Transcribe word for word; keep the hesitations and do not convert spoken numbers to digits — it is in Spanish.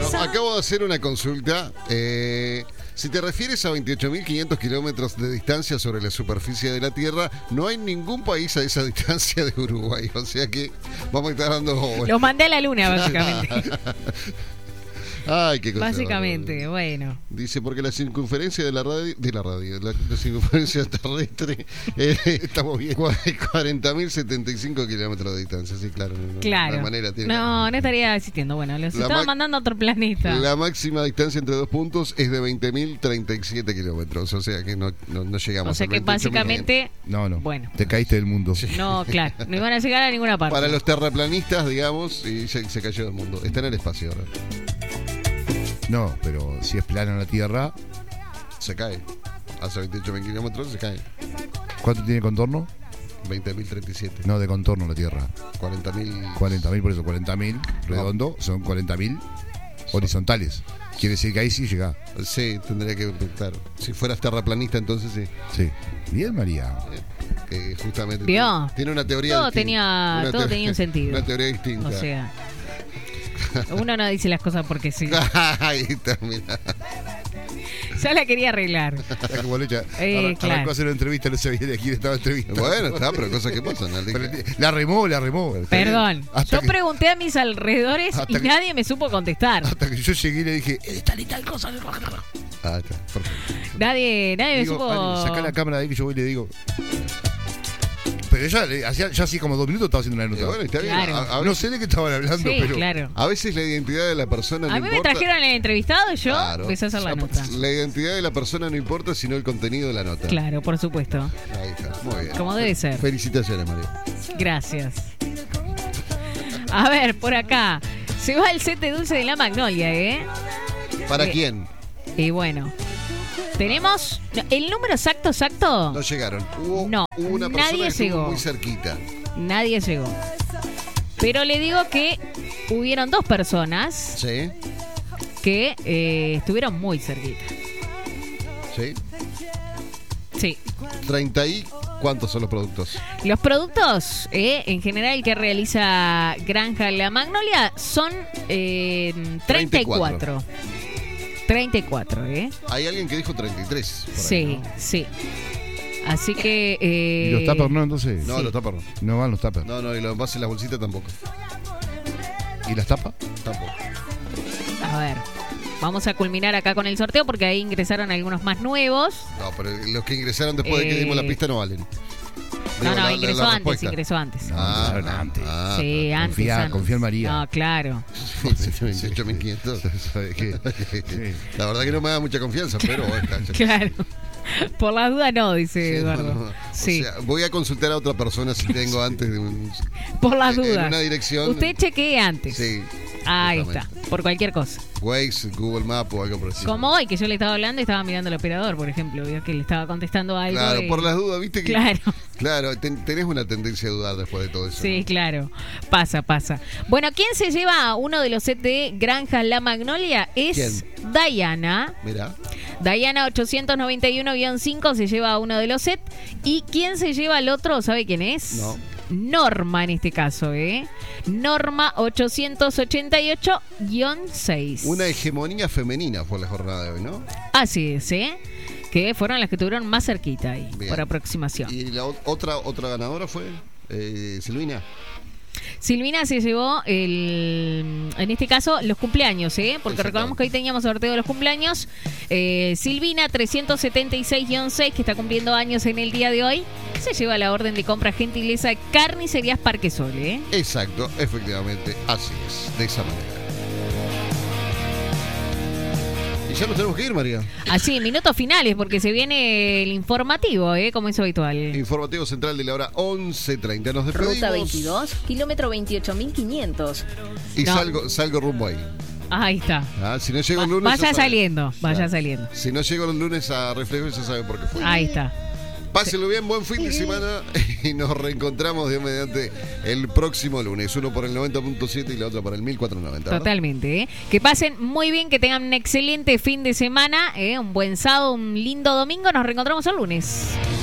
Bueno, acabo de hacer una consulta. Eh, si te refieres a veintiocho mil quinientos kilómetros de distancia sobre la superficie de la Tierra, no hay ningún país a esa distancia de Uruguay. O sea que vamos a estar dando... Los mandé a la luna, básicamente. Ay, qué cosa. Básicamente, bueno. Dice, porque la circunferencia de la radio, de la radio, la, la circunferencia terrestre, eh, estamos bien, cuarenta mil setenta y cinco kilómetros de distancia, sí, claro. No, claro. De manera tiene no, no estaría existiendo. Bueno, los estaba mandando a otro planeta. La máxima distancia entre dos puntos es de veinte mil treinta y siete kilómetros, o sea que no, no, no llegamos a O sea que básicamente... No, no, bueno. te caíste del mundo. Sí. No, claro, no iban a llegar a ninguna parte. Para los terraplanistas, digamos, y se, se cayó del mundo. Está en el espacio ahora. No, pero si es plana la Tierra... Se cae. Hace veintiocho mil kilómetros se cae. ¿Cuánto tiene contorno? veinte mil treinta y siete. No, de contorno la Tierra. cuarenta mil. cuarenta mil, por eso cuarenta mil, redondo, no. Son cuarenta mil horizontales. Quiere decir que ahí sí llega. Sí, tendría que, claro. Si fueras terraplanista, entonces sí. Sí. Bien, María. Que justamente ¿Vio? Tiene una teoría Todo distinta. tenía, Una todo te- tenía un sentido. Una teoría distinta. O sea, uno no dice las cosas porque sí. Ahí está, mirá. Ya la quería arreglar. La que Bolecha Eh, arrancó claro. a hacer una entrevista, no sabía de quién estaba entrevista. Bueno, está, pero cosas que pasan. ¿No? Pero la remó, la remó. Perdón, Hasta yo que- pregunté a mis alrededores y hasta que- nadie me supo contestar. Hasta que yo llegué y le dije, es tal y tal cosa. Ah, está, perfecto. Nadie, nadie me Digo, supo. Ani, sacá la cámara de ahí que yo voy y le digo. Pero ella, le- hacía, ya así como dos minutos estaba haciendo una Eh, nota. bueno, está bien. Claro. A, a No veces, sé de qué estaban hablando, Sí, pero. claro. a veces la identidad de la persona no A mí me importa. trajeron el entrevistado y yo Claro. empecé a hacer la nota. La identidad de la persona no importa, sino el contenido de la nota. Claro, por supuesto. Ahí está, muy bien. Como debe ser. Felicitaciones, María. Gracias. A ver, por acá. Se va el set de dulce de la Magnolia, ¿eh? ¿Para Eh, quién? Y bueno. Tenemos. no, ¿El número exacto, exacto? No llegaron. Hubo, No, hubo una persona nadie que estuvo llegó. muy cerquita. Nadie llegó. Pero le digo que hubieron dos personas ¿Sí? que eh, estuvieron muy cerquita. ¿Sí? Sí. treinta y... ¿Cuántos son los productos? Los productos, eh, en general, que realiza Granja La Magnolia son eh, treinta y cuatro. treinta y cuatro, ¿eh? Hay alguien que dijo treinta y tres. por ahí, Sí, ¿no? sí. Así que... Eh, ¿Y los tuppers no, entonces? No, Sí. los tapas no. No van los tuppers. No, no, y los envases en la bolsita tampoco. ¿Y las tapas? Tampoco. A ver, vamos a culminar acá con el sorteo porque ahí ingresaron algunos más nuevos. No, pero los que ingresaron después de que Eh, dimos la pista no valen. No, Digo, no, la- la- ingresó la antes, respuesta. ingresó antes. No, Ah, ingresaron antes. ah, sí, está. antes. confía- antes. confía en María. No, claro. veintiocho mil quinientos. ¿Sabes qué? La verdad que no me da mucha confianza, pero bueno, está. Claro. Por las dudas no, dice Sí, Eduardo. no, no. Sí, O sea, voy a consultar a otra persona si tengo antes de un... por las en- en dudas. una dirección. Usted chequee antes. Sí. Ahí justamente. está, por cualquier cosa. Waze, Google Maps o algo por así. Como hoy que yo le estaba hablando y estaba mirando al operador, por ejemplo, vio que le estaba contestando algo. Claro, y- por las dudas, viste que... Claro. Claro, ten- tenés una tendencia a dudar después de todo eso. Sí, ¿no? claro. Pasa, pasa. Bueno, ¿quién se lleva uno de los sets de Granja La Magnolia? Es Diana. Mirá. Diana ochocientos noventa y uno guión cinco se lleva uno de los sets. ¿Y quién se lleva el otro? ¿Sabe quién es? No. Norma en este caso, ¿eh? Norma ochocientos ochenta y ocho guión seis. Una hegemonía femenina fue la jornada de hoy, ¿no? Así es, ¿eh? Que fueron las que estuvieron más cerquita ahí, Bien. por aproximación. Y la o- otra otra ganadora fue eh, Silvina. Silvina se llevó, el, en este caso, los cumpleaños, ¿eh? Porque Exacto. recordamos que hoy teníamos sorteo de los cumpleaños. Eh, Silvina trescientos setenta y seis guión seis, que está cumpliendo años en el día de hoy, se lleva la orden de compra gentileza Carnicerías Parque Sol, ¿eh? Exacto, efectivamente, así es, de esa manera. Y ya nos tenemos que ir, María. Así, minutos finales, porque se viene el informativo, ¿eh? Como es habitual. Informativo central de la hora once treinta. Nos despedimos. Ruta veintidós, kilómetro veintiocho mil quinientos. Y No. salgo, salgo rumbo ahí. Ahí está. Ah, si no llego el Va- lunes. vaya ya saben. saliendo, vaya Claro. saliendo. Si no llego el lunes a Reflejo, ya saben por qué fue. Ahí está. Pásenlo bien, buen fin de semana y nos reencontramos Dios mediante el próximo lunes. Uno por el noventa punto siete y la otra por el mil cuatrocientos noventa. ¿verdad? Totalmente, ¿eh? Que pasen muy bien, que tengan un excelente fin de semana, ¿eh? Un buen sábado, un lindo domingo. Nos reencontramos el lunes.